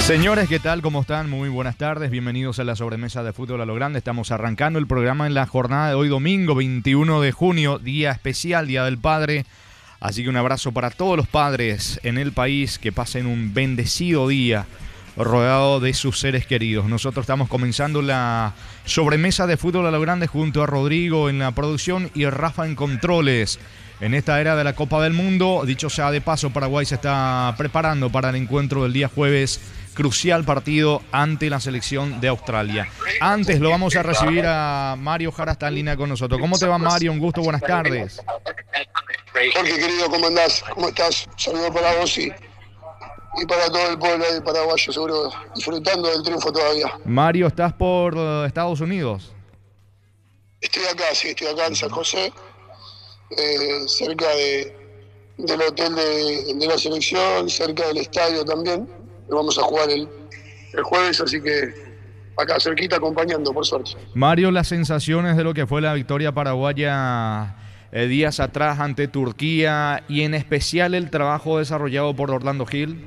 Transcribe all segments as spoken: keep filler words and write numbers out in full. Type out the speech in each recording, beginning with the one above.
Señores, ¿qué tal? ¿Cómo están? Muy buenas tardes. Bienvenidos a la sobremesa de Fútbol a lo Grande. Estamos arrancando el programa en la jornada de hoy domingo, veintiuno de junio, día especial, Día del Padre. Así que un abrazo para todos los padres en el país, que pasen un bendecido día rodeado de sus seres queridos. Nosotros estamos comenzando la sobremesa de Fútbol a lo Grande junto a Rodrigo en la producción y Rafa en controles. En esta era de la Copa del Mundo, dicho sea de paso, Paraguay se está preparando para el encuentro del día jueves, crucial partido ante la selección de Australia. Antes lo vamos a recibir a Mario Jara, está en línea con nosotros. ¿Cómo te va, Mario? Un gusto, buenas tardes. Jorge, querido, ¿cómo andás? ¿Cómo estás? Saludos para vos y, y para todo el pueblo de paraguayo, seguro disfrutando del triunfo todavía. Mario, ¿estás por uh, Estados Unidos? Estoy acá, sí, estoy acá en San José, eh, cerca de, del hotel de, de la selección, cerca del estadio también. Vamos a jugar el, el jueves, así que acá cerquita acompañando, por suerte. Mario, las sensaciones de lo que fue la victoria paraguaya eh, días atrás ante Turquía y en especial el trabajo desarrollado por Orlando Gil.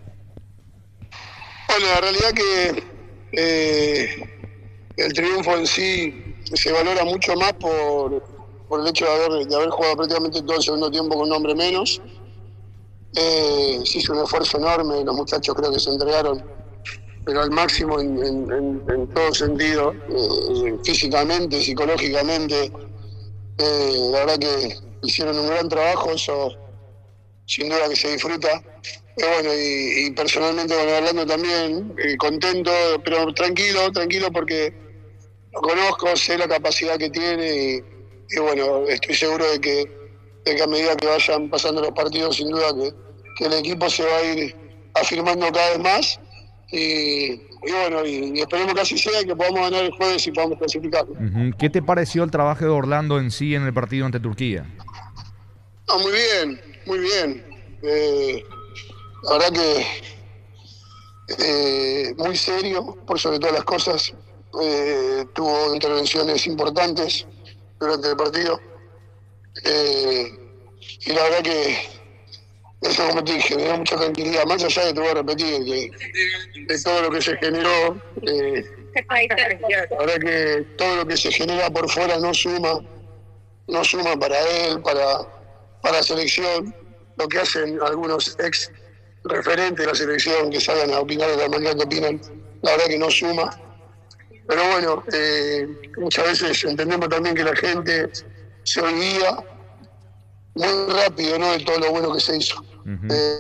Bueno, la realidad que eh, el triunfo en sí se valora mucho más por, por el hecho de haber, de haber jugado prácticamente todo el segundo tiempo con un hombre menos. Eh, se hizo un esfuerzo enorme, los muchachos creo que se entregaron, pero al máximo en, en, en, en todo sentido, eh, físicamente, psicológicamente. Eh, la verdad que hicieron un gran trabajo, eso sin duda que se disfruta. Y bueno, y, y personalmente con Orlando también, eh, contento, pero tranquilo, tranquilo porque lo conozco, sé la capacidad que tiene y, y bueno, estoy seguro de que, de que a medida que vayan pasando los partidos, sin duda que, que el equipo se va a ir afirmando cada vez más y, y bueno, y, y esperemos que así sea y que podamos ganar el jueves y podamos clasificar. Uh-huh. ¿Qué te pareció el trabajo de Orlando en sí en el partido ante Turquía? No, muy bien, muy bien. Eh, la verdad que eh, muy serio, por sobre todas las cosas. Eh, tuvo intervenciones importantes durante el partido. Eh, y la verdad que eso, como te dije, me da mucha tranquilidad, más allá de, te voy a repetir, que de todo lo que se generó, eh, la verdad que todo lo que se genera por fuera no suma, no suma para él, para, para la selección, lo que hacen algunos ex referentes de la selección que salgan a opinar de la manera que opinan, la verdad que no suma. Pero bueno, eh, muchas veces entendemos también que la gente se olvida muy rápido, ¿no?, de todo lo bueno que se hizo. Uh-huh. eh,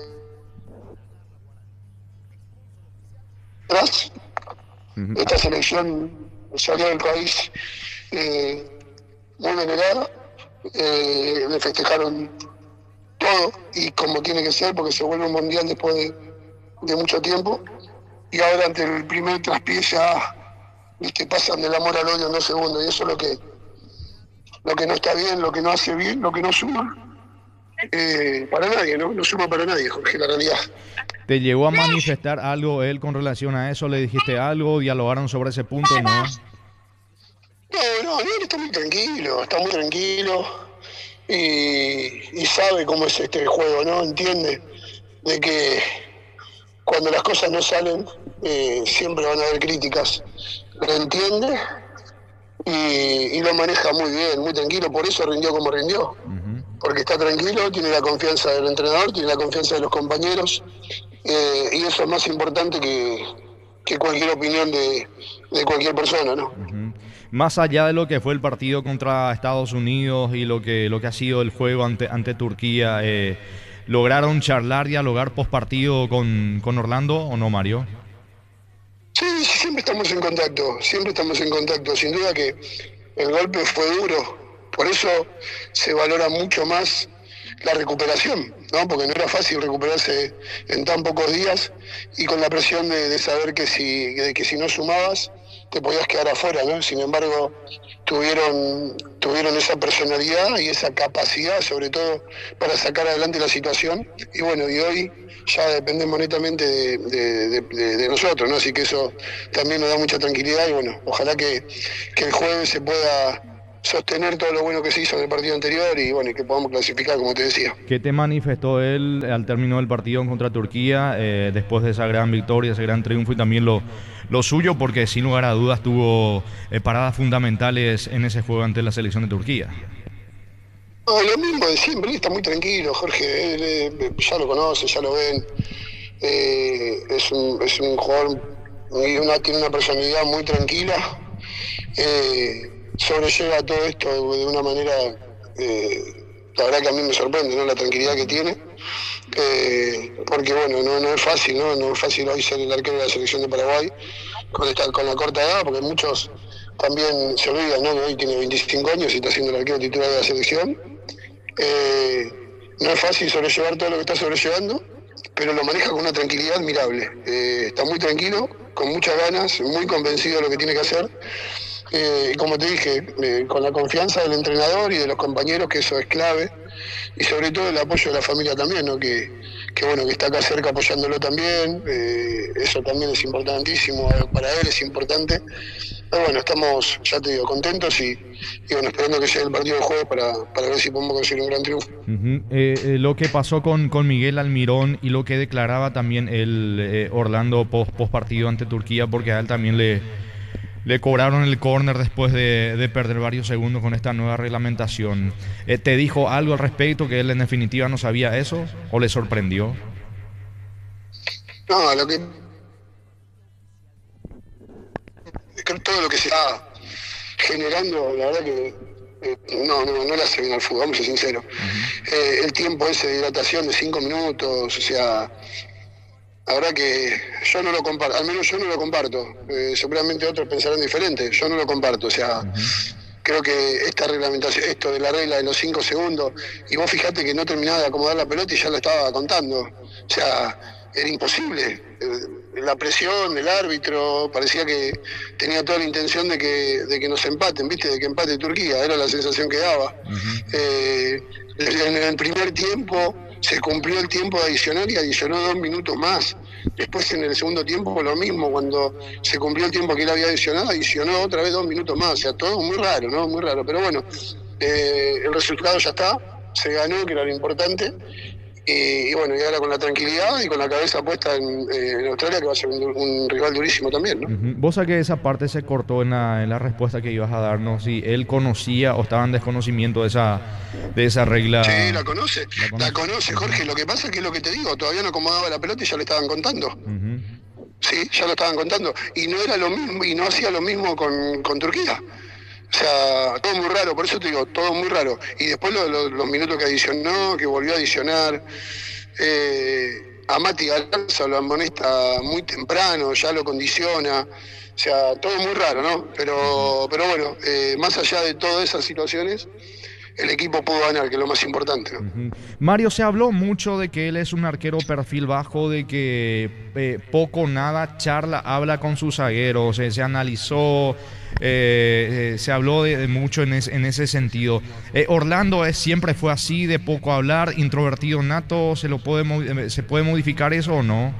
tras uh-huh. Esta selección salió del país eh, muy venerada, eh, le festejaron todo y como tiene que ser, porque se vuelve un mundial después de, de mucho tiempo, y ahora ante el primer traspié ya, viste, pasan del amor al odio en dos segundos, y eso es lo que lo que no está bien, lo que no hace bien, lo que no suma eh, para nadie, ¿no? No suma para nadie, Jorge, la realidad. ¿Te llegó a manifestar algo él con relación a eso? ¿Le dijiste algo? ¿Dialogaron sobre ese punto? No, no, no, él está muy tranquilo, está muy tranquilo y, y sabe cómo es este juego, ¿no? Entiende de que cuando las cosas no salen eh, siempre van a haber críticas. Lo entiende y, y lo maneja muy bien, muy tranquilo, por eso rindió como rindió. Uh-huh. Porque está tranquilo, tiene la confianza del entrenador, tiene la confianza de los compañeros, eh, y eso es más importante que, que cualquier opinión de, de cualquier persona, ¿no? Uh-huh. Más allá de lo que fue el partido contra Estados Unidos y lo que, lo que ha sido el juego ante, ante Turquía, eh, ¿lograron charlar, dialogar post partido con, con Orlando o no, Mario? Sí, sí, siempre estamos en contacto, siempre estamos en contacto. Sin duda que el golpe fue duro, por eso se valora mucho más la recuperación, ¿no? Porque no era fácil recuperarse en tan pocos días y con la presión de, de saber que si, de que si no sumabas te podías quedar afuera, ¿no? Sin embargo, tuvieron, tuvieron esa personalidad y esa capacidad, sobre todo, para sacar adelante la situación. Y bueno, y hoy ya dependemos netamente de, de, de, de, de nosotros, ¿no? Así que eso también nos da mucha tranquilidad y bueno, ojalá que, que el jueves se pueda sostener todo lo bueno que se hizo en el partido anterior y bueno, y que podamos clasificar, como te decía. ¿Qué te manifestó él al término del partido contra Turquía, eh, después de esa gran victoria, ese gran triunfo y también lo, lo suyo? Porque sin lugar a dudas tuvo eh, paradas fundamentales en ese juego ante la selección de Turquía. No, lo mismo de siempre, él está muy tranquilo, Jorge, él, eh, ya lo conoce, ya lo ven. Eh, es, un, es un jugador, y una, tiene una personalidad muy tranquila. Eh, sobrelleva todo esto de una manera, eh, la verdad que a mí me sorprende, ¿no? La tranquilidad que tiene, eh, porque bueno, no, no es fácil, ¿no? No es fácil hoy ser el arquero de la selección de Paraguay con, esta, con la corta edad, porque muchos también se olvidan, ¿no? Que hoy tiene veinticinco años y está siendo el arquero titular de la selección. Eh, no es fácil sobrellevar todo lo que está sobrellevando, pero lo maneja con una tranquilidad admirable. Eh, está muy tranquilo, con muchas ganas, muy convencido de lo que tiene que hacer. Eh, y como te dije, eh, con la confianza del entrenador y de los compañeros, que eso es clave, y sobre todo el apoyo de la familia también, ¿no? que, que bueno, que está acá cerca apoyándolo también, eh, eso también es importantísimo, para él es importante. Pero bueno, estamos, ya te digo, contentos y, y bueno, esperando que llegue el partido de jueves para, para ver si podemos conseguir un gran triunfo. Uh-huh. eh, eh, lo que pasó con, con Miguel Almirón y lo que declaraba también el eh, Orlando post, post partido ante Turquía, porque a él también le, le cobraron el córner después de, de perder varios segundos con esta nueva reglamentación. Eh, ¿Te dijo algo al respecto, que él en definitiva no sabía eso o le sorprendió? No, lo que todo lo que se está generando, la verdad que eh, no, no, no le hace bien al fútbol, vamos a ser sinceros. Uh-huh. Eh, el tiempo ese de hidratación de cinco minutos, o sea, la verdad que yo no lo comparto, al menos yo no lo comparto. Eh, seguramente otros pensarán diferente, yo no lo comparto, o sea, uh-huh. Creo que esta reglamentación, esto de la regla de los cinco segundos, y vos fijate que no terminaba de acomodar la pelota y ya la estaba contando, o sea, era imposible. La presión del árbitro parecía que tenía toda la intención de que, de que nos empaten, ¿viste? De que empate Turquía, era la sensación que daba. Uh-huh. Eh, en el primer tiempo se cumplió el tiempo adicional y adicionó dos minutos más. Después en el segundo tiempo lo mismo, cuando se cumplió el tiempo que él había adicionado, adicionó otra vez dos minutos más. O sea, todo muy raro, ¿no? Muy raro. Pero bueno, eh, el resultado ya está, se ganó, que era lo importante. Y, y bueno, y ahora con la tranquilidad y con la cabeza puesta en, eh, en Australia, que va a ser un, un rival durísimo también, ¿no? Uh-huh. Vos sabés que esa parte se cortó en la, en la respuesta que ibas a darnos, si él conocía o estaba en desconocimiento de esa, de esa regla. Sí, la conoce, la conoce, la conoce Jorge. Lo que pasa es que es lo que te digo, todavía no acomodaba la pelota y ya le estaban contando. Uh-huh. Sí, ya lo estaban contando. Y no era lo mismo, y no hacía lo mismo con, con Turquía. O sea, todo muy raro, por eso te digo, todo muy raro. Y después lo, lo, los minutos que adicionó, que volvió a adicionar. Eh, a Mati Galarza lo amonesta muy temprano, ya lo condiciona. O sea, todo muy raro, ¿no? Pero, pero bueno, eh, más allá de todas esas situaciones, el equipo pudo ganar, que es lo más importante, ¿no? Uh-huh. Mario, se habló mucho de que él es un arquero perfil bajo, de que eh, poco nada charla, habla con sus zagueros, eh, se analizó, eh, eh, se habló de, de mucho en, es, en ese sentido. Eh, Orlando es, siempre fue así, de poco hablar, introvertido nato, ¿se, lo puede, ¿se puede modificar eso o no?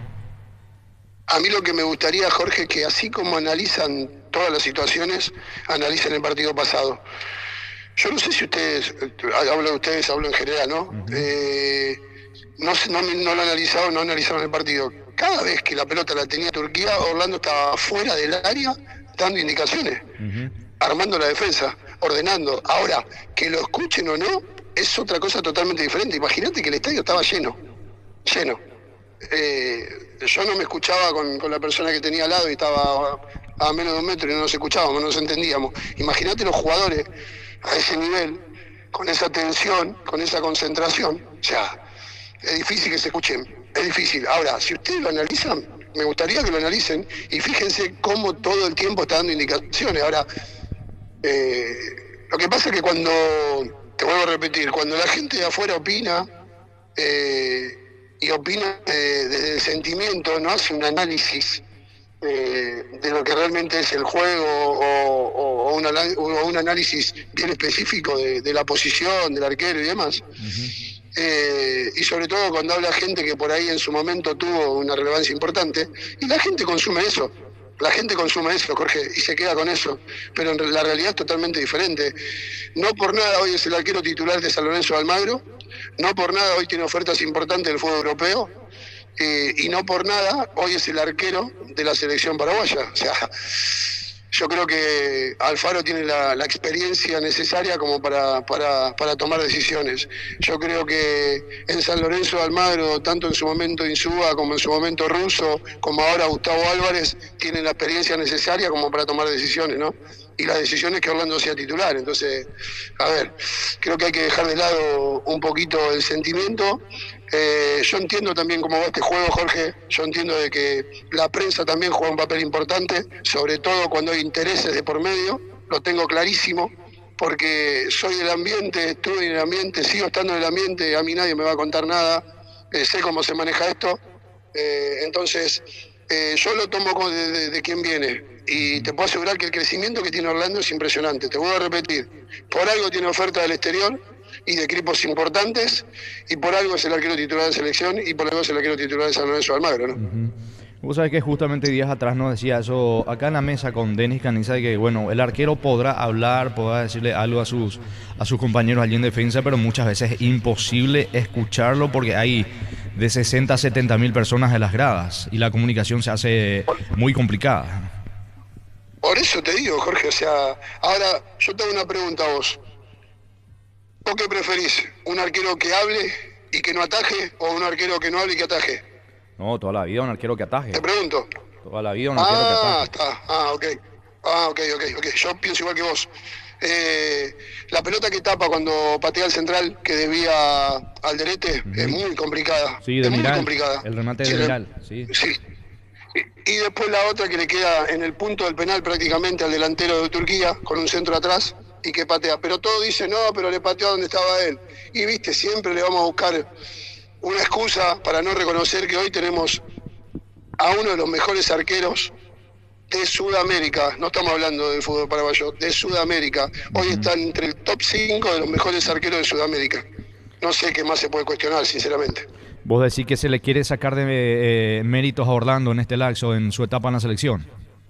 A mí lo que me gustaría, Jorge, es que así como analizan todas las situaciones, analicen el partido pasado. Yo no sé si ustedes, hablo de ustedes, hablo en general, ¿no? Uh-huh. Eh, no, no, no lo analizaron, no analizaron el partido. Cada vez que la pelota la tenía Turquía, Orlando estaba fuera del área dando indicaciones, uh-huh. armando la defensa, ordenando. Ahora, que lo escuchen o no, es otra cosa totalmente diferente. Imagínate que el estadio estaba lleno, lleno. Eh, yo no me escuchaba con, con la persona que tenía al lado y estaba a, a menos de un metro y no nos escuchábamos, no nos entendíamos. Imagínate los jugadores a ese nivel, con esa tensión, con esa concentración. O sea, es difícil que se escuchen, es difícil. Ahora, si ustedes lo analizan, me gustaría que lo analicen y fíjense cómo todo el tiempo está dando indicaciones. Ahora, eh, lo que pasa es que cuando, te vuelvo a repetir, cuando la gente de afuera opina, eh, y opina eh, desde el sentimiento, no hace un análisis Eh, de lo que realmente es el juego o, o, o, un, o un análisis bien específico de, de la posición del arquero y demás. Uh-huh. Eh, y sobre todo cuando habla gente que por ahí en su momento tuvo una relevancia importante, y la gente consume eso. La gente consume eso, Jorge, y se queda con eso. Pero en la realidad es totalmente diferente. No por nada hoy es el arquero titular de San Lorenzo de Almagro. No por nada hoy tiene ofertas importantes del fútbol europeo. Eh, y no por nada hoy es el arquero de la selección paraguaya. O sea, yo creo que Alfaro tiene la, la experiencia necesaria como para, para, para tomar decisiones. Yo creo que en San Lorenzo de Almagro, tanto en su momento Insúa como en su momento Russo, como ahora Gustavo Álvarez, tienen la experiencia necesaria como para tomar decisiones, ¿no? Y la decisión es que Orlando sea titular. Entonces, a ver, creo que hay que dejar de lado un poquito el sentimiento. Eh, yo entiendo también cómo va este juego, Jorge. Yo entiendo de que la prensa también juega un papel importante, sobre todo cuando hay intereses de por medio. Lo tengo clarísimo, porque soy del ambiente, estuve en el ambiente, sigo estando en el ambiente, a mí nadie me va a contar nada, eh, sé cómo se maneja esto. Eh, entonces, eh, yo lo tomo de, de, de quien viene. Y te puedo asegurar que el crecimiento que tiene Orlando es impresionante. Te vuelvo a repetir, por algo tiene oferta del exterior y de equipos importantes, y por algo es el arquero titular de selección, y por algo es el arquero titular de San Lorenzo de Almagro, ¿no? Uh-huh. Vos sabés que justamente días atrás nos decía eso acá en la mesa con Denis Caniza, de que bueno, el arquero podrá hablar, podrá decirle algo a sus, a sus compañeros allí en defensa, pero muchas veces es imposible escucharlo porque hay de sesenta a setenta mil personas en las gradas y la comunicación se hace muy complicada. Por eso te digo, Jorge, o sea, ahora yo te hago una pregunta a vos. ¿Vos qué preferís? ¿Un arquero que hable y que no ataje, o un arquero que no hable y que ataje? No, toda la vida un arquero que ataje. Te pregunto. Toda la vida un arquero ah, que ataje. Ah, está. Ah, ok. Ah, ok, ok, ok. Yo pienso igual que vos. Eh, la pelota que tapa cuando patea al central, que desvía al derete, uh-huh. es muy complicada. Sí, de es Miral, muy complicada. El remate de sí, Miral, sí. Sí. Y después la otra que le queda en el punto del penal prácticamente al delantero de Turquía, con un centro atrás, y que patea. Pero todo dice, no, pero le pateó a donde estaba él. Y viste, siempre le vamos a buscar una excusa para no reconocer que hoy tenemos a uno de los mejores arqueros de Sudamérica. No estamos hablando del fútbol paraguayo, de Sudamérica. Hoy uh-huh. están entre el top cinco de los mejores arqueros de Sudamérica. No sé qué más se puede cuestionar, sinceramente. ¿Vos decís que se le quiere sacar de eh, méritos a Orlando en este lapso, en su etapa en la selección?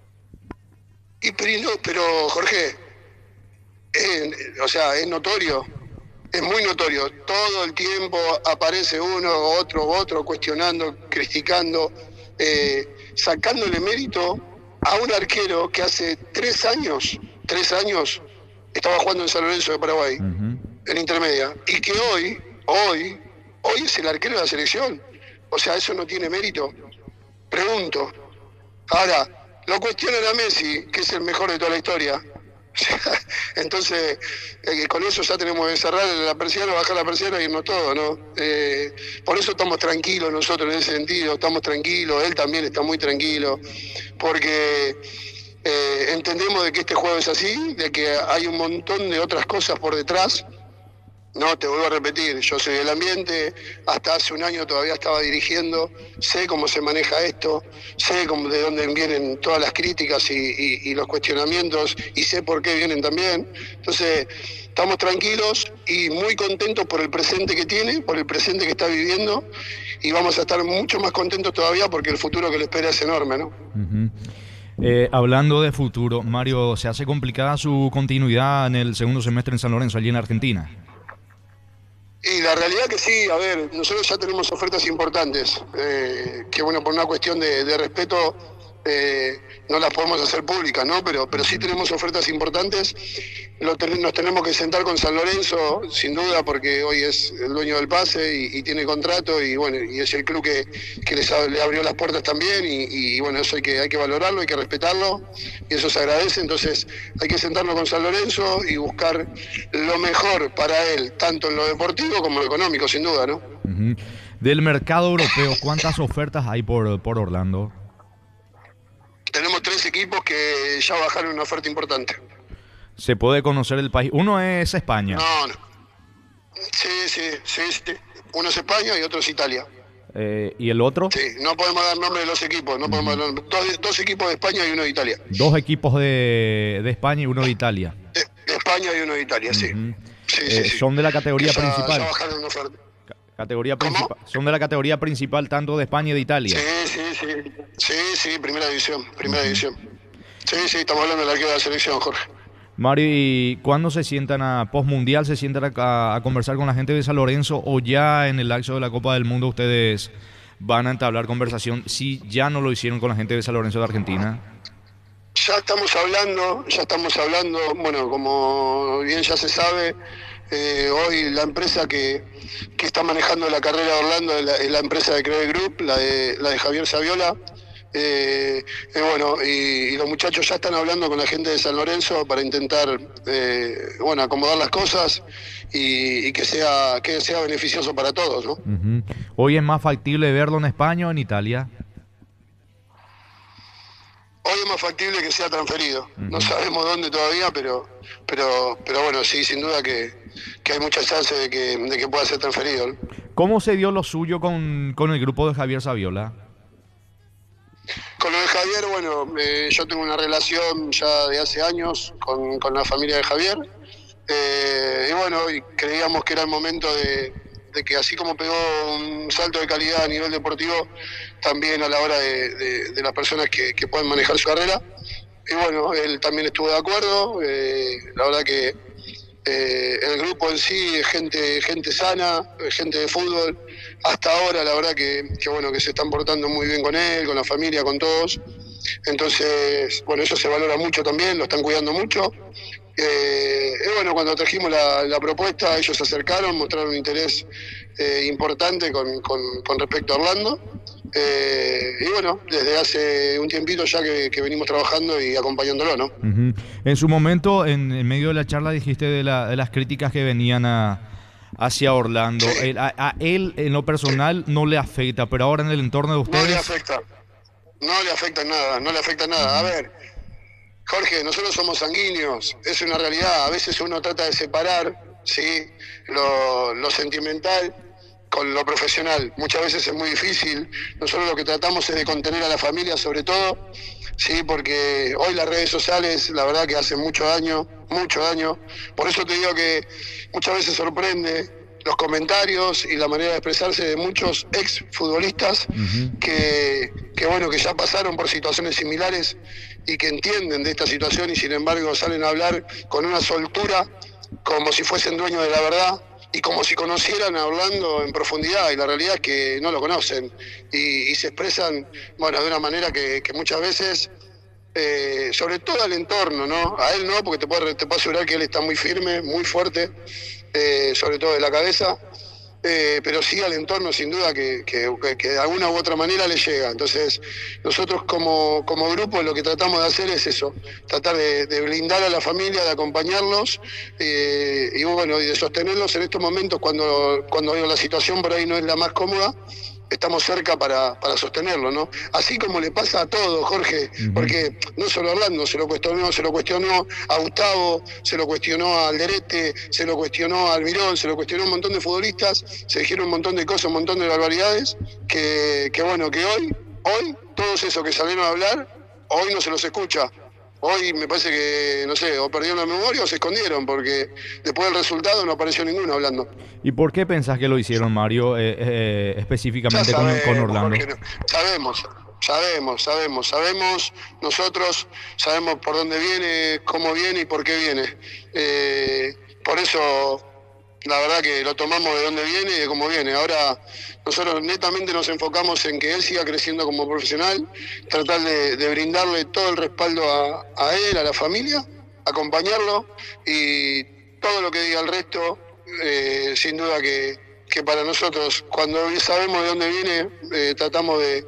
Y pero, pero Jorge, eh, o sea, es notorio, es muy notorio. Todo el tiempo aparece uno, otro, otro, cuestionando, criticando, eh, sacándole mérito a un arquero que hace tres años, tres años, estaba jugando en San Lorenzo de Paraguay, uh-huh. en intermedia, y que hoy, hoy, hoy es el arquero de la selección. O sea, ¿eso no tiene mérito? Pregunto. Ahora, lo cuestionan a Messi, que es el mejor de toda la historia. Entonces, eh, con eso ya tenemos que cerrar la persiana, bajar la persiana y irnos todos, ¿no? Eh, por eso estamos tranquilos nosotros en ese sentido, estamos tranquilos, él también está muy tranquilo, porque eh, entendemos de que este juego es así, de que hay un montón de otras cosas por detrás. No, te vuelvo a repetir, yo soy del ambiente, hasta hace un año todavía estaba dirigiendo, sé cómo se maneja esto, sé cómo, de dónde vienen todas las críticas y, y, y los cuestionamientos, y sé por qué vienen también. Entonces, estamos tranquilos y muy contentos por el presente que tiene, por el presente que está viviendo, y vamos a estar mucho más contentos todavía porque el futuro que le espera es enorme, ¿no? Uh-huh. Eh, hablando de futuro, Mario, ¿se hace complicada su continuidad en el segundo semestre en San Lorenzo, allí en Argentina? Y la realidad que sí, a ver, nosotros ya tenemos ofertas importantes, eh, que bueno, por una cuestión de, de respeto eh, no las podemos hacer públicas, ¿no? Pero, pero sí tenemos ofertas importantes. Lo ten, nos tenemos que sentar con San Lorenzo, sin duda, porque hoy es el dueño del pase y, y tiene contrato, y bueno, y es el club que, que les le abrió las puertas también, y, y bueno, eso hay que, hay que valorarlo, hay que respetarlo, y eso se agradece. Entonces hay que sentarnos con San Lorenzo y buscar lo mejor para él, tanto en lo deportivo como en lo económico, sin duda, ¿no? Uh-huh. Del mercado europeo, ¿cuántas ofertas hay por, por Orlando? Tenemos tres equipos que ya bajaron una oferta importante. ¿Se puede conocer el país? Uno es España. No, no. Sí, sí, sí, sí. Uno es España y otro es Italia. Eh, ¿Y el otro? Sí, no podemos dar nombre de los equipos. No podemos dar nombre. Dos, dos equipos de España y uno de Italia. Dos equipos de, de España y uno de Italia. De, de España y uno de Italia, uh-huh. sí. Sí, eh, sí, sí. Son de la categoría ya, principal. Ya bajaron una oferta. Categoría principal. Son de la categoría principal tanto de España y de Italia. Sí, sí, sí, sí, sí, primera división, primera Uh-huh. división. Sí, sí, estamos hablando del arquero de la selección, Jorge. Mario, ¿y cuándo se sientan a postmundial, se sientan a, a conversar con la gente de San Lorenzo o ya en el lapso de la Copa del Mundo ustedes van a entablar conversación si ya no lo hicieron con la gente de San Lorenzo de Argentina? Ya estamos hablando, ya estamos hablando, bueno, como bien ya se sabe, eh, hoy la empresa que, que está manejando la carrera de Orlando es la, es la empresa de Credit Group, la de, la de Javier Saviola. Eh, eh, bueno, y, y los muchachos ya están hablando con la gente de San Lorenzo para intentar, eh, bueno, acomodar las cosas y, y que sea que sea beneficioso para todos, ¿no? Uh-huh. ¿Hoy es más factible verlo en España o en Italia? Hoy es más factible que sea transferido. Uh-huh. No sabemos dónde todavía, pero pero pero bueno, sí, sin duda que, que hay muchas chances de que, de que pueda ser transferido, ¿no? ¿Cómo se dio lo suyo con, con el grupo de Javier Saviola? Con lo de Javier, bueno, eh, yo tengo una relación ya de hace años con, con la familia de Javier. Eh, y bueno, y creíamos que era el momento de, de que así como pegó un salto de calidad a nivel deportivo, también a la hora de, de, de las personas que, que pueden manejar su carrera. Y bueno, él también estuvo de acuerdo. Eh, la verdad que eh, el grupo en sí es gente, gente sana, gente de fútbol. Hasta ahora la verdad que, que bueno, que se están portando muy bien con él, con la familia, con todos. Entonces, bueno, eso se valora mucho también, lo están cuidando mucho. Eh, y bueno, cuando trajimos la, la propuesta, ellos se acercaron, mostraron un interés eh, importante con, con, con respecto a Orlando. Eh, y bueno, desde hace un tiempito ya que, que venimos trabajando y acompañándolo, ¿no? Uh-huh. En su momento, en, en medio de la charla, dijiste de, la, de las críticas que venían a, hacia Orlando. Sí. Él, a, a él, en lo personal, sí. no le afecta, pero ahora en el entorno de ustedes... No le afecta. No le afecta nada, no le afecta nada. A ver, Jorge, nosotros somos sanguíneos, es una realidad. A veces uno trata de separar, ¿sí?, lo, lo sentimental con lo profesional. Muchas veces es muy difícil. Nosotros lo que tratamos es de contener a la familia, sobre todo, sí, porque hoy las redes sociales, la verdad que hacen mucho daño, mucho daño. Por eso te digo que muchas veces sorprende los comentarios y la manera de expresarse de muchos ex futbolistas uh-huh. que, que bueno, que ya pasaron por situaciones similares y que entienden de esta situación y sin embargo salen a hablar con una soltura como si fuesen dueños de la verdad y como si conocieran a Orlando en profundidad, y la realidad es que no lo conocen y, y se expresan, bueno, de una manera que, que muchas veces eh, sobre todo al entorno, ¿no? A él no, porque te puedo, te puedo asegurar que él está muy firme, muy fuerte, eh, sobre todo de la cabeza, eh, pero sí al entorno sin duda que, que, que de alguna u otra manera le llega. Entonces nosotros como, como grupo lo que tratamos de hacer es eso, tratar de, de blindar a la familia, de acompañarlos eh, y bueno, y de sostenerlos en estos momentos cuando, cuando la situación por ahí no es la más cómoda. Estamos cerca para, para sostenerlo, ¿no? Así como le pasa a todos, Jorge, uh-huh. porque no solo a Orlando, se lo cuestionó, se lo cuestionó a Gustavo, se lo cuestionó a Alderete, se lo cuestionó a Almirón, se lo cuestionó a un montón de futbolistas, se dijeron un montón de cosas, un montón de barbaridades, que, que bueno, que hoy, hoy, todos esos que salieron a hablar, hoy no se los escucha. Hoy me parece que, no sé, o perdieron la memoria o se escondieron, porque después del resultado no apareció ninguno hablando. ¿Y por qué pensás que lo hicieron, Mario, eh, eh, específicamente sabemos, con, con Orlando? No. Sabemos, sabemos, sabemos, sabemos, nosotros sabemos por dónde viene, cómo viene y por qué viene. Eh, por eso, la verdad que lo tomamos de dónde viene y de cómo viene. Ahora, nosotros netamente nos enfocamos en que él siga creciendo como profesional, tratar de, de brindarle todo el respaldo a, a él, a la familia, acompañarlo y todo lo que diga el resto, eh, sin duda que, que para nosotros, cuando sabemos de dónde viene, eh, tratamos de,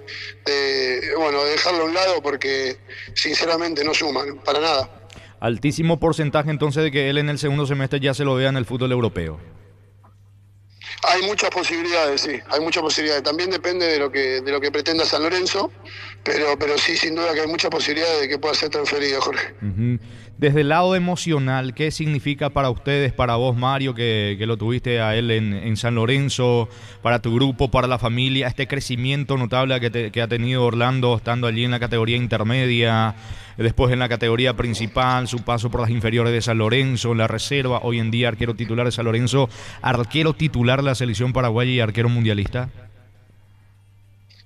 de, bueno, de dejarlo a un lado porque sinceramente no suman para nada. Altísimo porcentaje entonces de que él en el segundo semestre ya se lo vea en el fútbol europeo. Hay muchas posibilidades, sí, hay muchas posibilidades. También depende de lo que de lo que pretenda San Lorenzo, pero pero sí, sin duda que hay muchas posibilidades de que pueda ser transferido, Jorge. Uh-huh. Desde el lado emocional, ¿qué significa para ustedes, para vos, Mario, que, que lo tuviste a él en, en San Lorenzo, para tu grupo, para la familia, este crecimiento notable que, te, que ha tenido Orlando estando allí en la categoría intermedia, después en la categoría principal, su paso por las inferiores de San Lorenzo, la reserva, hoy en día arquero titular de San Lorenzo, arquero titular de la selección paraguaya y arquero mundialista?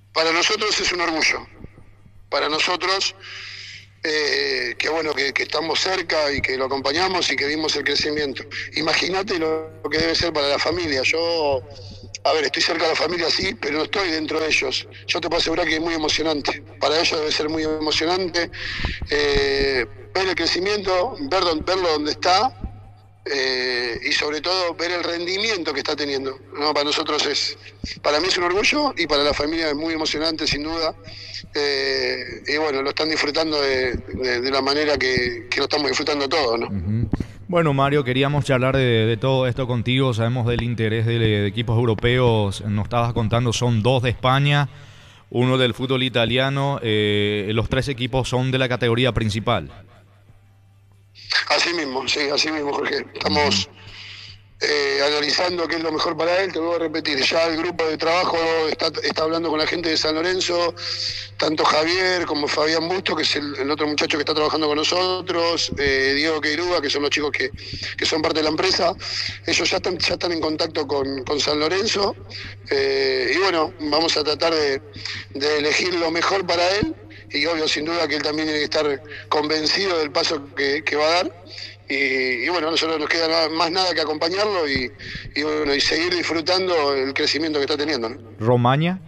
para nosotros es un orgullo. Para nosotros, eh, que bueno, que, que estamos cerca y que lo acompañamos y que vimos el crecimiento. Imagínate lo, lo que debe ser para la familia. Yo, a ver, estoy cerca de la familia, sí, pero no estoy dentro de ellos. Yo te puedo asegurar que es muy emocionante. Para ellos debe ser muy emocionante eh, ver el crecimiento, ver dónde, verlo donde está. Eh, y sobre todo ver el rendimiento que está teniendo, ¿no? Para nosotros es, para mí es un orgullo y para la familia es muy emocionante sin duda, eh, y bueno, lo están disfrutando de, de, de la manera que, que lo estamos disfrutando todos, ¿no? Uh-huh. Bueno, Mario, queríamos charlar de, de todo esto contigo, sabemos del interés de, de equipos europeos, nos estabas contando, son dos de España, uno del fútbol italiano, eh, los tres equipos son de la categoría principal. Así mismo, sí, así mismo, Jorge. Estamos eh, analizando qué es lo mejor para él. Te voy a repetir, ya el grupo de trabajo está, está hablando con la gente de San Lorenzo, tanto Javier como Fabián Busto, que es el, el otro muchacho que está trabajando con nosotros, eh, Diego Queiruga, que son los chicos que, que son parte de la empresa. Ellos ya están, ya están en contacto con, con San Lorenzo. Eh, y bueno, vamos a tratar de, de elegir lo mejor para él. Y obvio, sin duda que él también tiene que estar convencido del paso que, que va a dar. Y, y bueno, a nosotros nos queda nada, más nada que acompañarlo y, y, bueno, y seguir disfrutando el crecimiento que está teniendo, ¿no? ¿Romaña?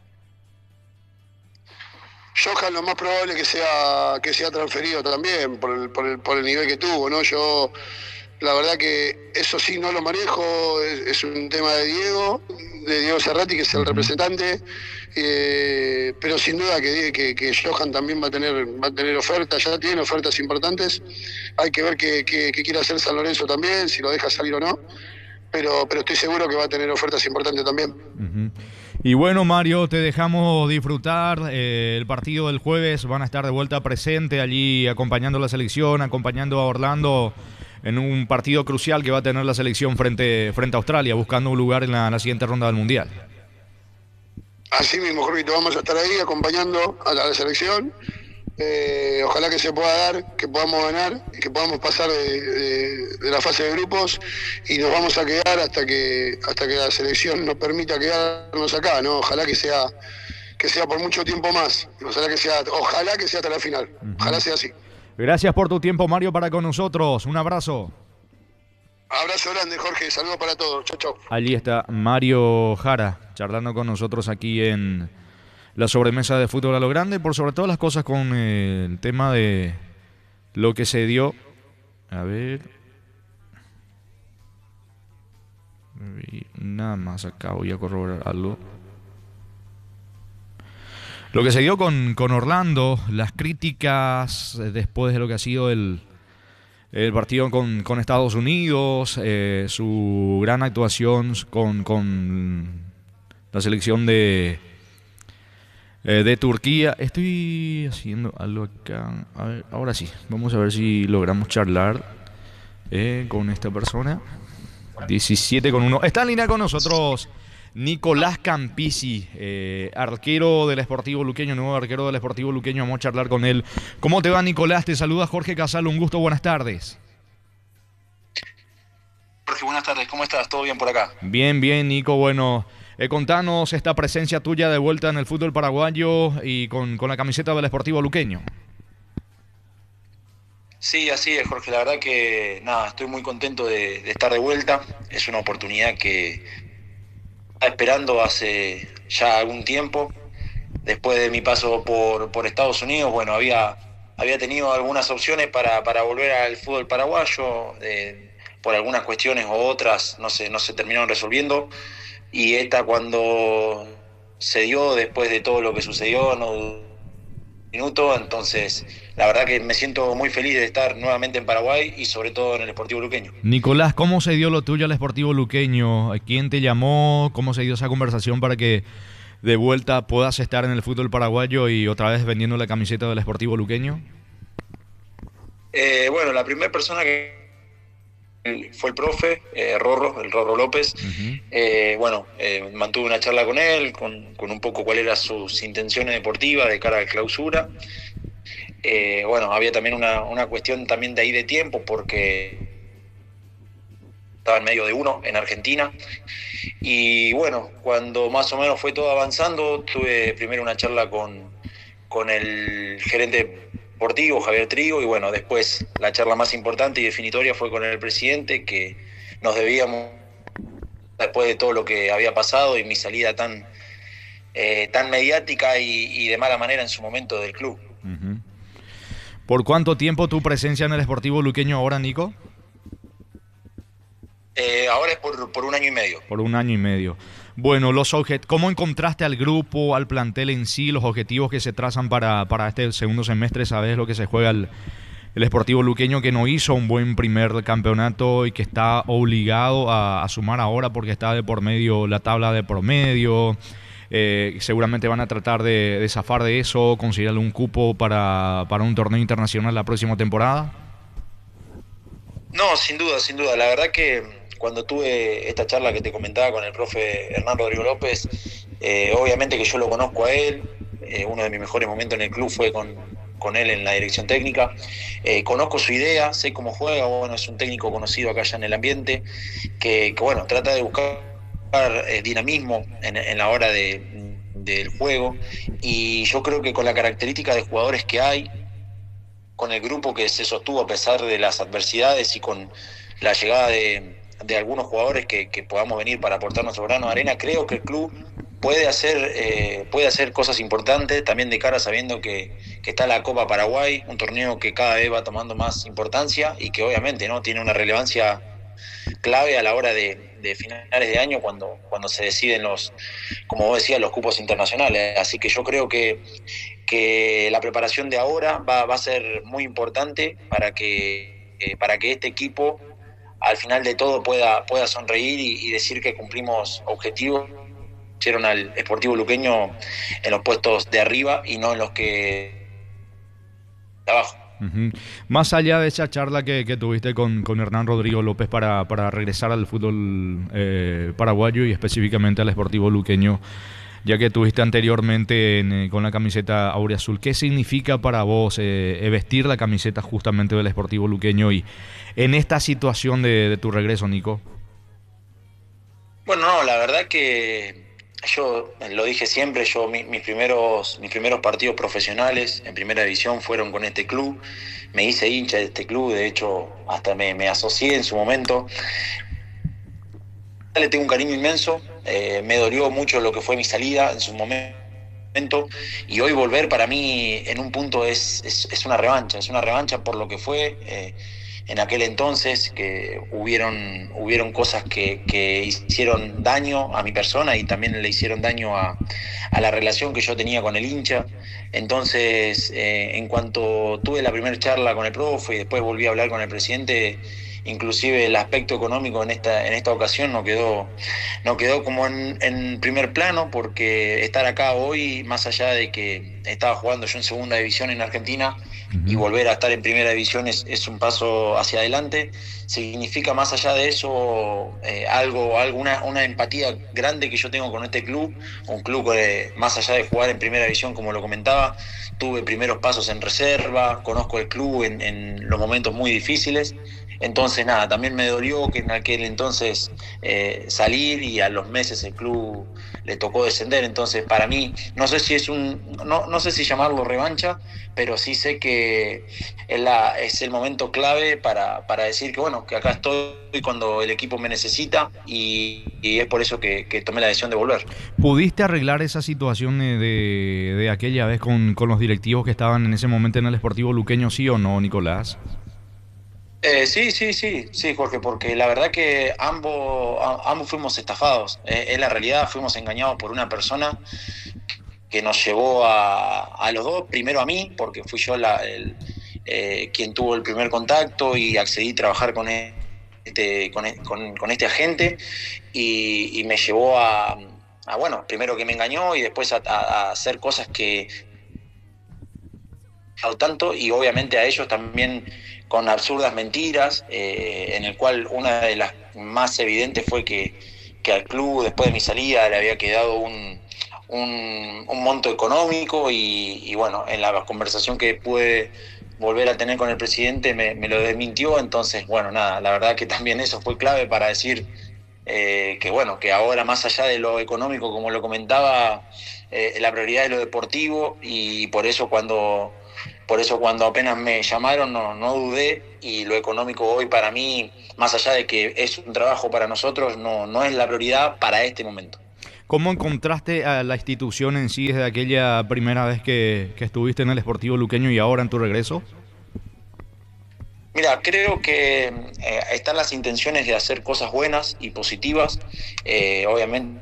Johan lo más probable que sea que sea transferido también por el, por el, por el nivel que tuvo, ¿no? Yo la verdad que eso sí no lo manejo, es, es un tema de Diego, de Diego Cerrati, que es el representante, eh, pero sin duda que, que, que Johan también va a tener va a tener ofertas, ya tiene ofertas importantes. Hay que ver qué, qué, qué quiere hacer San Lorenzo también, si lo deja salir o no, pero, pero estoy seguro que va a tener ofertas importantes también. Uh-huh. Y bueno, Mario, te dejamos disfrutar eh, el partido del jueves, van a estar de vuelta presente allí acompañando a la selección, acompañando a Orlando en un partido crucial que va a tener la selección frente, frente a Australia, buscando un lugar en la, en la siguiente ronda del Mundial. Así mismo, Jorgito, vamos a estar ahí acompañando a la, a la selección. Eh, ojalá que se pueda dar, que podamos ganar y que podamos pasar de, de, de la fase de grupos, y nos vamos a quedar hasta que hasta que la selección nos permita quedarnos acá, ¿no? Ojalá que sea que sea por mucho tiempo más, ojalá que sea, ojalá que sea hasta la final, uh-huh. Ojalá sea así. Gracias por tu tiempo, Mario, para con nosotros. Un abrazo. Abrazo grande, Jorge. Saludos para todos. Chau, chau. Allí está Mario Jara, charlando con nosotros aquí en la sobremesa de fútbol a lo grande, por sobre todas las cosas con eh, el tema de lo que se dio. A ver. Nada más acá voy a corroborar algo. Lo que se dio con, con Orlando, las críticas después de lo que ha sido el, el partido con, con Estados Unidos, eh, su gran actuación con, con la selección de, eh, de Turquía. Estoy haciendo algo acá. A ver, ahora sí, vamos a ver si logramos charlar eh, con esta persona. diecisiete con uno. Está en línea con nosotros Nicolás Campisi, eh, arquero del Sportivo Luqueño, nuevo arquero del Sportivo Luqueño. Vamos a charlar con él. ¿Cómo te va, Nicolás? Te saluda Jorge Casal, un gusto, buenas tardes. Jorge, buenas tardes, ¿cómo estás? ¿Todo bien por acá? Bien, bien, Nico. Bueno, eh, contanos esta presencia tuya de vuelta en el fútbol paraguayo y con, con la camiseta del Sportivo Luqueño. Sí, así es, Jorge. La verdad que, nada, estoy muy contento de, de estar de vuelta. Es una oportunidad que estaba esperando hace ya algún tiempo. Después de mi paso por, por Estados Unidos, bueno, había, había tenido algunas opciones para, para volver al fútbol paraguayo. De, por algunas cuestiones u otras no se, no se terminaron resolviendo. Y esta, cuando se dio, después de todo lo que sucedió, no minuto, entonces la verdad que me siento muy feliz de estar nuevamente en Paraguay y sobre todo en el Sportivo Luqueño. Nicolás, ¿cómo se dio lo tuyo al Sportivo Luqueño? ¿Quién te llamó? ¿Cómo se dio esa conversación para que de vuelta puedas estar en el fútbol paraguayo y otra vez vendiendo la camiseta del Sportivo Luqueño? Eh, bueno, la primera persona que fue el profe, eh, Rorro, el Rorro López. Uh-huh. eh, bueno, eh, mantuve una charla con él, con, con un poco cuáles eran sus intenciones deportivas de cara a la clausura. Eh, bueno, había también una, una cuestión también de ahí de tiempo, porque estaba en medio de uno en Argentina, Y bueno, cuando más o menos fue todo avanzando, tuve primero una charla con, con el gerente deportivo, Javier Trigo, y bueno, después la charla más importante y definitoria fue con el presidente, que nos debíamos, después de todo lo que había pasado y mi salida tan, eh, tan mediática y, y de mala manera en su momento del club. Uh-huh. ¿Por cuánto tiempo tu presencia en el Sportivo Luqueño ahora, Nico? Eh, ahora es por, por un año y medio. Por un año y medio. Bueno, los objet- ¿cómo encontraste al grupo, al plantel en sí, los objetivos que se trazan para, para este segundo semestre? ¿Sabes lo que se juega el, el Sportivo Luqueño, que no hizo un buen primer campeonato y que está obligado a, a sumar ahora porque está de por medio la tabla de promedio? Eh, seguramente van a tratar de, de zafar de eso, conseguir algún cupo para, para un torneo internacional la próxima temporada. No, sin duda, sin duda. La verdad que cuando tuve esta charla que te comentaba con el profe Hernán Rodrigo López, eh, obviamente que yo lo conozco a él, eh, uno de mis mejores momentos en el club fue con, con él en la dirección técnica, eh, conozco su idea, sé cómo juega, bueno, es un técnico conocido acá ya en el ambiente, que, que bueno, trata de buscar eh, dinamismo en, en la hora de, del juego, y yo creo que con la característica de jugadores que hay, con el grupo que se sostuvo a pesar de las adversidades y con la llegada de, de algunos jugadores que, que podamos venir para aportar nuestro grano de arena, creo que el club puede hacer, eh, puede hacer cosas importantes, también de cara sabiendo que, que está la Copa Paraguay, un torneo que cada vez va tomando más importancia y que obviamente no tiene una relevancia clave a la hora de, de finales de año cuando, cuando se deciden los, como vos decías, los cupos internacionales. Así que yo creo que que la preparación de ahora va, va a ser muy importante para que, eh, para que este equipo al final de todo pueda, pueda sonreír y, y decir que cumplimos objetivos, hicieron al Sportivo Luqueño en los puestos de arriba y no en los que de abajo. Uh-huh. Más allá de esa charla que, que tuviste con, con Hernán Rodrigo López para, para regresar al fútbol eh, paraguayo y específicamente al Sportivo Luqueño, ya que tuviste anteriormente en, eh, con la camiseta auriazul, ¿qué significa para vos eh, vestir la camiseta justamente del Sportivo Luqueño y en esta situación de, de tu regreso, Nico? Bueno, no, la verdad que yo lo dije siempre, yo mi, mis primeros mis primeros partidos profesionales en primera división fueron con este club, me hice hincha de este club, de hecho hasta me, me asocié en su momento. Le tengo un cariño inmenso, eh, me dolió mucho lo que fue mi salida en su momento y hoy volver para mí en un punto es, es, es una revancha, es una revancha por lo que fue eh, en aquel entonces, que hubieron, hubieron cosas que, que hicieron daño a mi persona y también le hicieron daño a, a la relación que yo tenía con el hincha. Entonces, eh, en cuanto tuve la primera charla con el profe y después volví a hablar con el presidente, inclusive el aspecto económico en esta en esta ocasión no quedó no quedó como en, en primer plano, porque estar acá hoy, más allá de que estaba jugando yo en segunda división en Argentina, uh-huh, y volver a estar en primera división es, es un paso hacia adelante, significa más allá de eso eh, algo, alguna una empatía grande que yo tengo con este club, un club que más allá de jugar en primera división, como lo comentaba, tuve primeros pasos en reserva, conozco el club en, en los momentos muy difíciles. Entonces nada, también me dolió que en aquel entonces eh, salir y a los meses el club le tocó descender. Entonces para mí, no sé si es un, no, no sé si llamarlo revancha, pero sí sé que es, la, es el momento clave para, para decir que bueno, que acá estoy cuando el equipo me necesita y, y es por eso que, que tomé la decisión de volver. ¿Pudiste arreglar esa situación de, de, de aquella vez con, con los directivos que estaban en ese momento en el Sportivo Luqueño, sí o no, Nicolás? Eh, sí, sí, sí, sí, Jorge, porque la verdad que ambos, ambos fuimos estafados. Eh, en la realidad fuimos engañados por una persona que nos llevó a, a los dos, primero a mí, porque fui yo la, el, eh, quien tuvo el primer contacto y accedí a trabajar con este, con, con, con este agente y, y me llevó a, a, bueno, primero que me engañó y después a, a hacer cosas que al tanto, y obviamente a ellos también con absurdas mentiras, eh, en el cual una de las más evidentes fue que, que al club después de mi salida le había quedado un, un, un monto económico y, y bueno, en la conversación que pude volver a tener con el presidente me, me lo desmintió. Entonces bueno, nada, la verdad que también eso fue clave para decir eh, que bueno, que ahora más allá de lo económico, como lo comentaba, eh, la prioridad es lo deportivo, y por eso cuando, por eso cuando apenas me llamaron no, no dudé, y lo económico hoy para mí, más allá de que es un trabajo para nosotros, no, no es la prioridad para este momento. ¿Cómo encontraste a la institución en sí desde aquella primera vez que, que estuviste en el Sportivo Luqueño y ahora en tu regreso? Mira, creo que eh, están las intenciones de hacer cosas buenas y positivas, eh, obviamente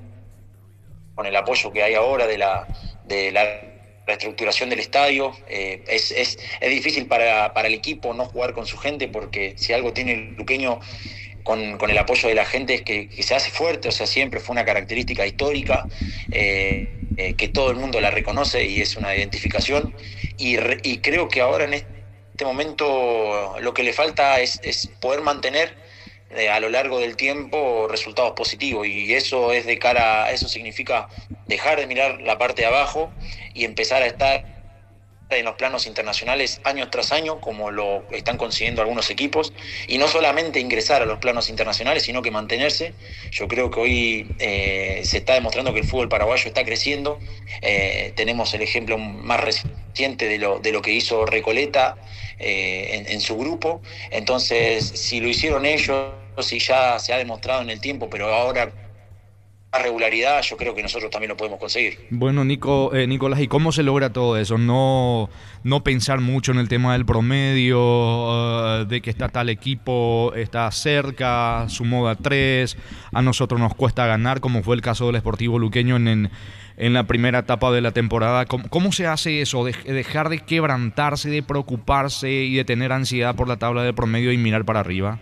con el apoyo que hay ahora de la, de la reestructuración del estadio. Eh, es, es, es difícil para, para el equipo no jugar con su gente, porque si algo tiene el Luqueño con, con el apoyo de la gente es que, que se hace fuerte, o sea, siempre fue una característica histórica, eh, eh, que todo el mundo la reconoce y es una identificación, y, re, y creo que ahora en este momento lo que le falta es, es poder mantener eh, a lo largo del tiempo resultados positivos, y eso es de cara, eso significa dejar de mirar la parte de abajo y empezar a estar en los planos internacionales año tras año, como lo están consiguiendo algunos equipos, y no solamente ingresar a los planos internacionales, sino que mantenerse. Yo creo que hoy eh, se está demostrando que el fútbol paraguayo está creciendo. Eh, tenemos el ejemplo más reciente de lo, de lo que hizo Recoleta eh, en, en su grupo. Entonces, si lo hicieron ellos, si ya se ha demostrado en el tiempo, pero ahora regularidad, yo creo que nosotros también lo podemos conseguir. Bueno, Nico, eh, Nicolás, ¿y cómo se logra todo eso? No, no pensar mucho en el tema del promedio, uh, de que está tal equipo, está cerca, sumó a tres, a nosotros nos cuesta ganar, como fue el caso del Sportivo Luqueño en, en, en la primera etapa de la temporada. ¿Cómo, cómo se hace eso? De, dejar de quebrantarse, de preocuparse y de tener ansiedad por la tabla de promedio y mirar para arriba.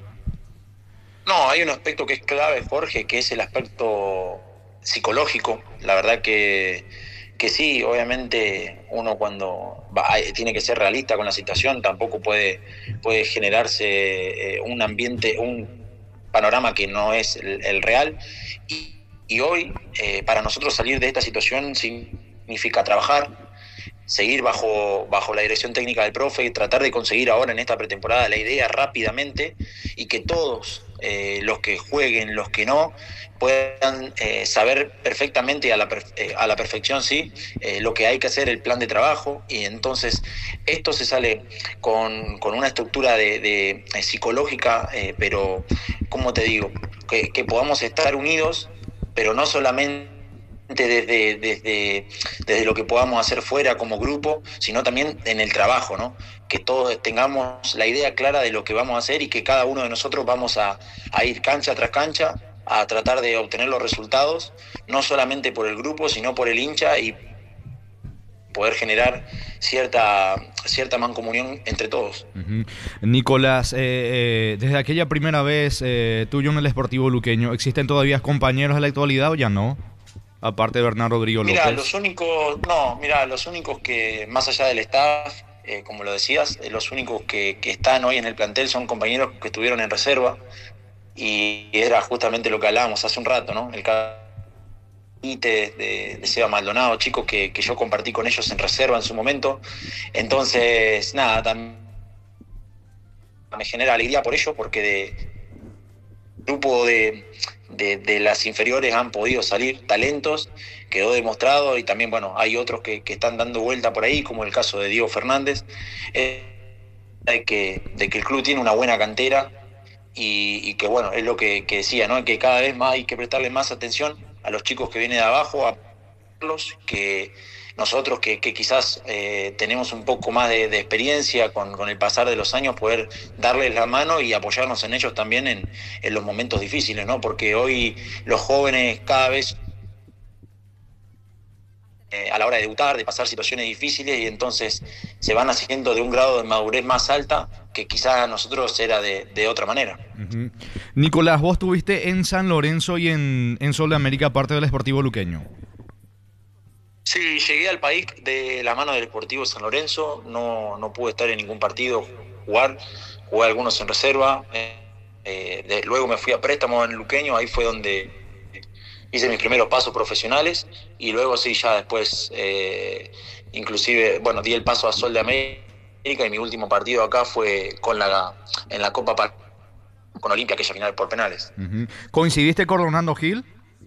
No, hay un aspecto que es clave, Jorge, que es el aspecto psicológico. La verdad que, que sí, obviamente uno cuando va, tiene que ser realista con la situación, tampoco puede, puede generarse eh, un ambiente, un panorama que no es el, el real. Y, y hoy, eh, para nosotros salir de esta situación significa trabajar, seguir bajo, bajo la dirección técnica del profe y tratar de conseguir ahora en esta pretemporada la idea rápidamente, y que todos eh, los que jueguen, los que no, puedan eh, saber perfectamente a la, perfe- eh, a la perfección sí eh, lo que hay que hacer, el plan de trabajo. Y entonces esto se sale con, con una estructura de, de, eh, psicológica, eh, pero como te digo, que, que podamos estar unidos, pero no solamente Desde, desde, desde lo que podamos hacer fuera como grupo, sino también en el trabajo, ¿no? Que todos tengamos la idea clara de lo que vamos a hacer, y que cada uno de nosotros vamos a, a ir cancha tras cancha a tratar de obtener los resultados, no solamente por el grupo, sino por el hincha, y poder generar cierta, cierta mancomunión entre todos. Uh-huh. Nicolás, eh, eh, desde aquella primera vez eh, tuyo en el Sportivo Luqueño, ¿existen todavía compañeros de la actualidad o ya no? Aparte de Bernardo Rodrigo López. Mira, los únicos, no, mira, los únicos que, más allá del staff, eh, como lo decías, eh, los únicos que, que están hoy en el plantel son compañeros que estuvieron en reserva, y era justamente lo que hablábamos hace un rato, ¿no? El de, de, de Seba Maldonado, chicos que, que yo compartí con ellos en reserva en su momento. Entonces, nada, también me genera alegría por ello, porque de grupo de, de, de las inferiores han podido salir talentos, quedó demostrado, y también, bueno, hay otros que, que están dando vuelta por ahí, como el caso de Diego Fernández, eh, de, que, de que el club tiene una buena cantera, y, y que, bueno, es lo que, que decía, ¿no? Que cada vez más hay que prestarle más atención a los chicos que vienen de abajo, a los que nosotros que, que quizás eh, tenemos un poco más de, de experiencia con, con el pasar de los años, poder darles la mano y apoyarnos en ellos también en, en los momentos difíciles, ¿no? Porque hoy los jóvenes cada vez eh, a la hora de debutar, de pasar situaciones difíciles, y entonces se van haciendo de un grado de madurez más alta que quizás a nosotros era de, de otra manera. Uh-huh. Nicolás, vos estuviste en San Lorenzo y en, en Sol de América, parte del Sportivo Luqueño. Sí, llegué al país de la mano del Sportivo San Lorenzo, no, no pude estar en ningún partido, jugar, jugué algunos en reserva, eh, eh, de, luego me fui a préstamo en Luqueño, ahí fue donde hice mis primeros pasos profesionales, y luego sí, ya después, eh, inclusive, bueno, di el paso a Sol de América, y mi último partido acá fue con la en la Copa con Olimpia, aquella final por penales. Uh-huh. ¿Coincidiste con Rolando Gil?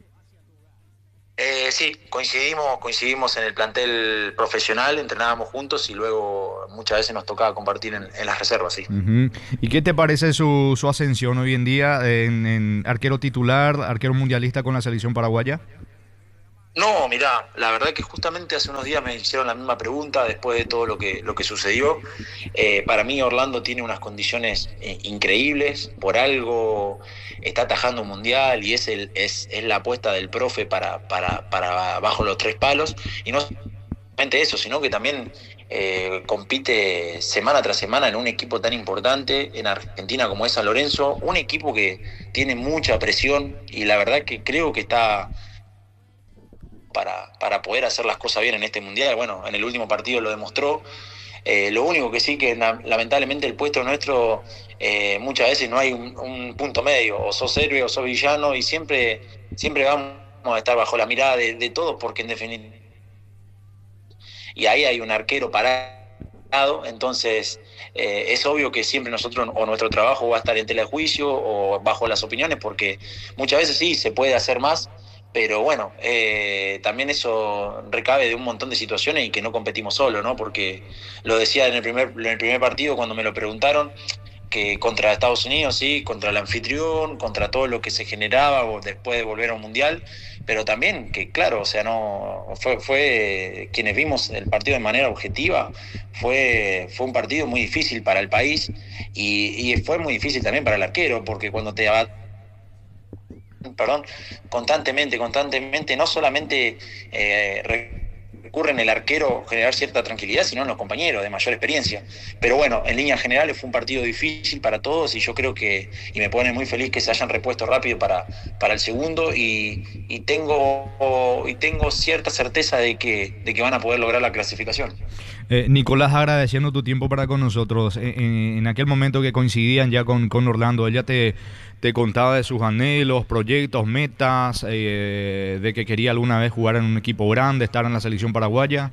Eh, sí, coincidimos, coincidimos en el plantel profesional, entrenábamos juntos y luego muchas veces nos tocaba compartir en, en las reservas, sí. Uh-huh. ¿Y qué te parece su, su ascensión hoy en día en, en arquero titular, arquero mundialista con la selección paraguaya? No, mirá, la verdad que justamente hace unos días me hicieron la misma pregunta después de todo lo que, lo que sucedió. Eh, para mí Orlando tiene unas condiciones eh, increíbles, por algo está atajando un mundial y es, el, es, es la apuesta del profe para, para, para bajo los tres palos. Y no solamente eso, sino que también eh, compite semana tras semana en un equipo tan importante en Argentina como es San Lorenzo, un equipo que tiene mucha presión y la verdad que creo que está... Para, para poder hacer las cosas bien en este mundial. Bueno, en el último partido lo demostró. Eh, lo único que sí que na, lamentablemente el puesto nuestro eh, muchas veces no hay un, un punto medio, o sos héroe o sos villano, y siempre, siempre vamos a estar bajo la mirada de, de todos, porque en definitiva y ahí hay un arquero parado, entonces eh, es obvio que siempre nosotros o nuestro trabajo va a estar en tela de juicio o bajo las opiniones, porque muchas veces sí se puede hacer más. Pero bueno, eh, también eso recabe de un montón de situaciones y que no competimos solo, ¿no? Porque lo decía en el primer, en el primer partido cuando me lo preguntaron, que contra Estados Unidos, sí, contra el anfitrión, contra todo lo que se generaba después de volver a un mundial, pero también que claro, o sea, no fue, fue quienes vimos el partido de manera objetiva, fue, fue un partido muy difícil para el país y, y fue muy difícil también para el arquero, porque cuando te perdón, constantemente, constantemente, no solamente eh, recurre en el arquero generar cierta tranquilidad, sino en los compañeros de mayor experiencia. Pero bueno, en líneas generales fue un partido difícil para todos y yo creo que, y me pone muy feliz que se hayan repuesto rápido para, para el segundo y, y, tengo, y tengo cierta certeza de que, de que van a poder lograr la clasificación. Eh, Nicolás, agradeciendo tu tiempo para con nosotros. En, en, en aquel momento que coincidían ya con, con Orlando, ella te, te contaba de sus anhelos, proyectos, metas, eh, de que quería alguna vez jugar en un equipo grande, estar en la selección paraguaya.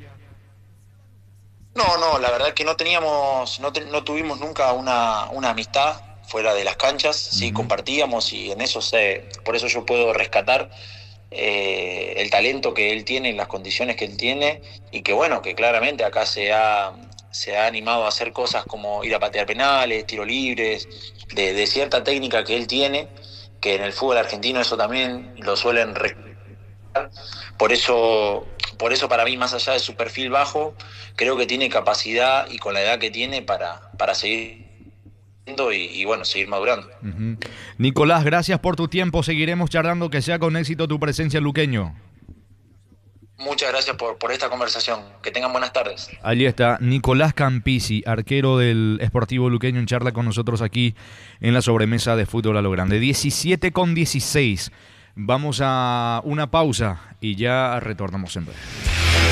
No, no, la verdad que no teníamos, no, te, no tuvimos nunca una, una amistad fuera de las canchas, sí, uh-huh. Compartíamos y en eso se, por eso yo puedo rescatar Eh, el talento que él tiene, las condiciones que él tiene y que bueno, que claramente acá se ha, se ha animado a hacer cosas como ir a patear penales, tiros libres, de, de cierta técnica que él tiene, que en el fútbol argentino eso también lo suelen recordar. Por eso, por eso para mí, más allá de su perfil bajo, creo que tiene capacidad y con la edad que tiene para, para seguir Y, y bueno, seguir madurando. Uh-huh. Nicolás, gracias por tu tiempo. Seguiremos charlando, que sea con éxito tu presencia, luqueño. Muchas gracias por, por esta conversación. Que tengan buenas tardes. Allí está Nicolás Campisi, arquero del Sportivo Luqueño, en charla con nosotros aquí en la sobremesa de Fútbol a lo Grande. diecisiete con dieciséis. Vamos a una pausa y ya retornamos en breve.